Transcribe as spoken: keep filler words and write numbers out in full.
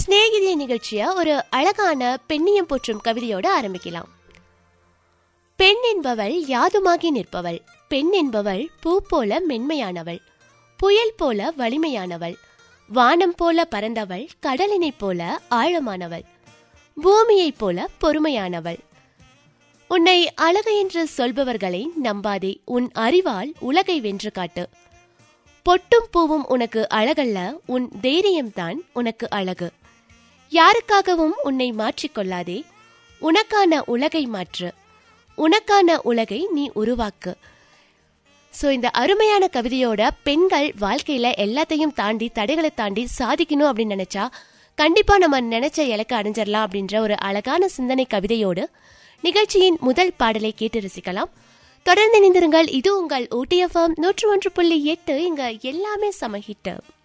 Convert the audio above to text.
ஸ்நேகிதிய நிகழ்ச்சிய ஒரு அழகான பெண்ணியம் போற்றும் கவிதையோடு ஆரம்பிக்கலாம். பெண் என்பவள் யாதுமாகி நிற்பவள், பெண் என்பவள் பூ போல மென்மையானவள், புயல் போல வலிமையானவள், வானம் போல பறந்தவள், கடலினை போல ஆழமானவள், பூமியைப் போல பொறுமையானவள். உன்னை அழகு என்று சொல்பவர்களை நம்பாதே, உன் அறிவால் உலகை வென்று காட்டு. பொட்டும் பூவும் உனக்கு அழகல்ல, உன் தைரியம்தான் உனக்கு அழகு. யாருக்காகவும் உன்னை மாற்றிக்கொள்ளாதே, உனக்கான உலகை மாற்று, உனக்கான உலகை நீ உருவாக்கு. ஸோ இந்த அருமையான கவிதையோட பெண்கள் வாழ்க்கையில எல்லாத்தையும் தாண்டி தடைகளை தாண்டி சாதிக்கணும் அப்படின்னு நினைச்சா கண்டிப்பா நம்ம நினைச்ச இலக்கை அடைஞ்சிடலாம் அப்படின்ற ஒரு அழகான சிந்தனை கவிதையோடு நிகழ்ச்சியின் முதல் பாடலை கேட்டு ரசிக்கலாம். தொடர்ந்து இணைந்திருங்கள். இது உங்கள் ஊட்டி எஃப்எம் நூற்று ஒன்று புள்ளி எட்டு. இங்க எல்லாமே சமஹிட்டு.